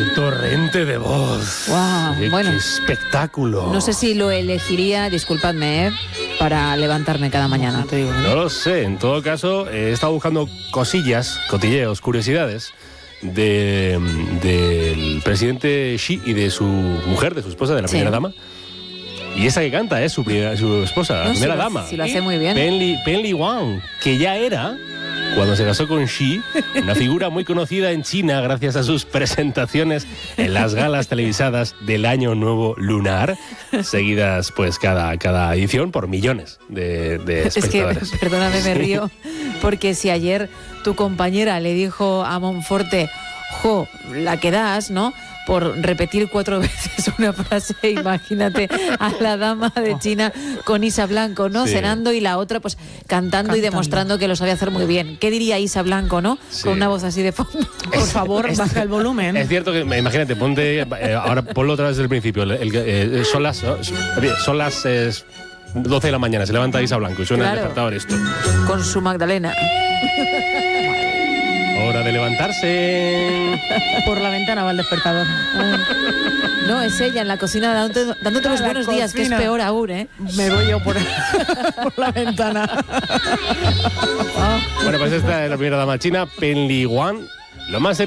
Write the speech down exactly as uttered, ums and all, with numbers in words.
torrente de voz. Wow, qué, bueno. qué espectáculo. No sé si lo elegiría, disculpadme, ¿eh? para levantarme cada mañana, te digo. No lo sé, en todo caso, he estado buscando cosillas, cotilleos, curiosidades de, del presidente Xi y de su mujer, de su esposa, de la Sí. primera dama. Y esa que canta es su, primera, su esposa, la No, primera si lo- dama. si lo hace muy bien. Pen Li, Pen Li Wang, que ya era, cuando se casó con Xi, una figura muy conocida en China gracias a sus presentaciones en las galas televisadas del Año Nuevo Lunar, seguidas pues cada, cada edición por millones de, de Es que, espectadores. perdóname, me Sí. río, porque si ayer tu compañera le dijo a Monforte, jo, la que das, ¿no?, por repetir cuatro veces una frase, imagínate a la dama de China con Isa Blanco, ¿no?, Sí. cenando, y la otra pues cantando, Cantando. y demostrando que lo sabía hacer muy bien. ¿Qué diría Isa Blanco, no?, Sí. con una voz así de fondo. Por favor, baja el volumen. Es cierto que, imagínate, ponte, eh, ahora ponlo otra vez desde el principio. El- el- eh, son las, son las eh, doce de la mañana, se levanta Isa Blanco y suena Claro. el despertador esto. Con su Magdalena. Hora de levantarse. Por la ventana va el despertador. No, es ella en la cocina dándote, dándote los A la buenos días, que es cocina. peor aún, ¿eh? Me voy yo por, por la ventana. Bueno, pues esta es la primera dama china, Pen Li Wang. Lo más